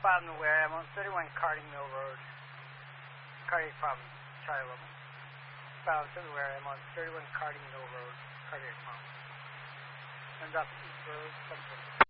bottom of where I'm on 31 Carding Mill Road. Cardiac problem, Charlie Logan. Bottom of where I'm on 31 Carding Mill Road. Cardiac problem. And up East Road, something.